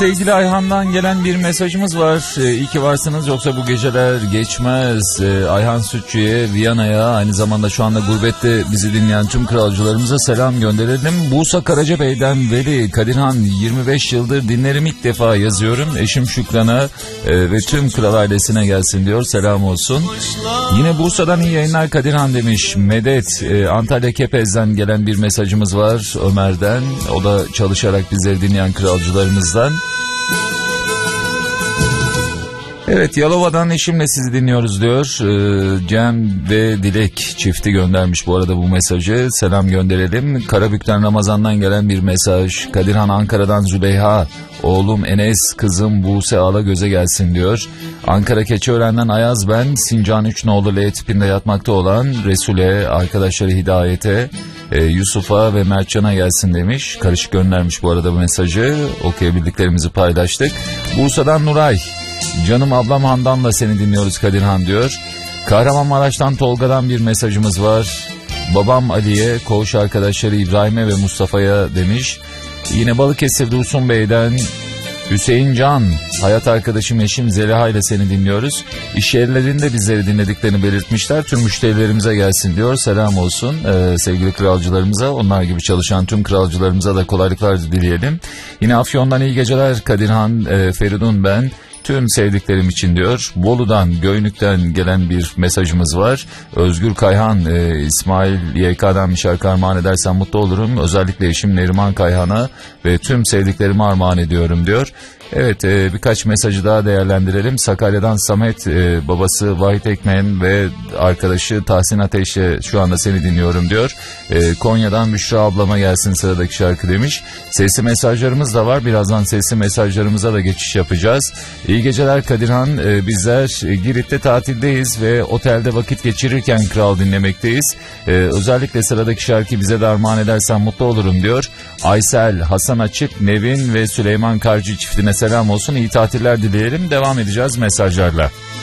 sevgili Ayhan'dan gelen bir mesajımız var. İyi ki varsınız, yoksa bu geceler geçmez. Ayhan Sütçü'ye, Viyana'ya, aynı zamanda şu anda gurbette bizi dinleyen tüm kralcılarımıza selam gönderelim. Bursa Karacabey'den Veli, Kadirhan 25 yıldır dinlerim, ilk defa yazıyorum. Eşim Şükran'a ve tüm kral ailesine gelsin diyor, selam olsun. Yine Bursa'dan iyi yayınlar Kadirhan demiş Medet. Antalya Kepez'den gelen bir mesajımız var Ömer'den. O da çalışarak bizleri dinleyen kralcılarımızdan. Evet, Yalova'dan eşimle sizi dinliyoruz diyor. Cem ve Dilek çifti göndermiş bu arada bu mesajı. Selam gönderelim. Karabük'ten Ramazan'dan gelen bir mesaj. Kadirhan Ankara'dan Züleyha. Oğlum Enes, kızım Buse Alagöz'e gelsin diyor. Ankara Keçiören'den Ayaz ben. Sincan Üçnoğlu L tipinde yatmakta olan Resul'e, arkadaşları Hidayet'e, Yusuf'a ve Mertcan'a gelsin demiş. Karışık göndermiş bu arada bu mesajı. Okuyabildiklerimizi paylaştık. Bursa'dan Nuray. Canım ablam Handan'la seni dinliyoruz Kadirhan diyor. Kahramanmaraş'tan Tolga'dan bir mesajımız var. Babam Ali'ye, koğuş arkadaşları İbrahim'e ve Mustafa'ya demiş. Yine Balıkesir Dursun Bey'den Hüseyin Can, hayat arkadaşım eşim Zeliha ile seni dinliyoruz. İş yerlerinde bizleri dinlediklerini belirtmişler. Tüm müşterilerimize gelsin diyor. Selam olsun sevgili kralcılarımıza. Onlar gibi çalışan tüm kralcılarımıza da kolaylıklar dileyelim. Yine Afyon'dan iyi geceler Kadirhan, Feridun ben. Tüm sevdiklerim için diyor. Bolu'dan, Göynük'ten gelen bir mesajımız var. Özgür Kayhan, İsmail YK'dan bir şarkı armağan edersen mutlu olurum. Özellikle eşim Neriman Kayhan'a ve tüm sevdiklerimi armağan ediyorum diyor. Evet, birkaç mesajı daha değerlendirelim. Sakarya'dan Samet, babası Vahit Ekmen ve arkadaşı Tahsin Ateş'e şu anda seni dinliyorum diyor. Konya'dan Büşra ablama gelsin sıradaki şarkı demiş. Sesli mesajlarımız da var. Birazdan sesli mesajlarımıza da geçiş yapacağız. İyi geceler Kadirhan. Bizler Girit'te tatildeyiz ve otelde vakit geçirirken kral dinlemekteyiz. Özellikle sıradaki şarkıyı bize de armağan edersen mutlu olurum diyor. Aysel, Hasan Açık, Nevin ve Süleyman Karcı çiftine selam olsun. İyi tatiller dileyelim. Devam edeceğiz mesajlarla.